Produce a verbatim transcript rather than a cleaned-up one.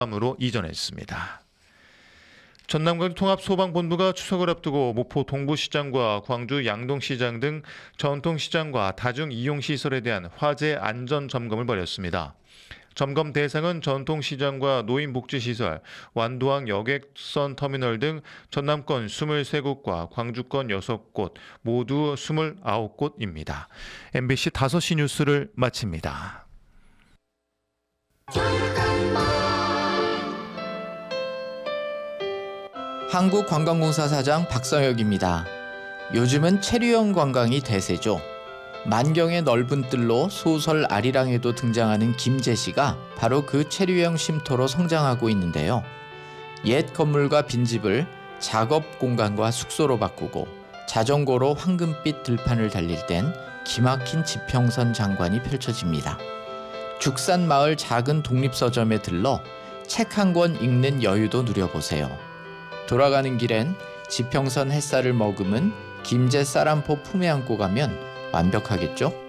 으로 이전했습니다. 전남광 통합소방본부가 추석을 앞두고 목포 동부시장과 광주 양동시장 등 전통시장과 다중이용시설에 대한 화재 안전 점검을 벌였습니다. 점검 대상은 전통시장과 노인복지시설, 완도항 여객선 터미널 등 전남권 이십삼 곳과 광주권 여섯 곳, 모두 이십구 곳입니다. 엠비씨 다섯 시 뉴스를 마칩니다. 한국관광공사 사장 박성혁입니다. 요즘은 체류형 관광이 대세죠. 만경의 넓은 뜰로 소설 아리랑에도 등장하는 김제시가 바로 그 체류형 쉼터로 성장하고 있는데요. 옛 건물과 빈집을 작업 공간과 숙소로 바꾸고 자전거로 황금빛 들판을 달릴 땐 기막힌 지평선 장관이 펼쳐집니다. 죽산마을 작은 독립서점에 들러 책 한 권 읽는 여유도 누려보세요. 돌아가는 길엔 지평선 햇살을 머금은 김제 쌀한포 품에 안고 가면 완벽하겠죠?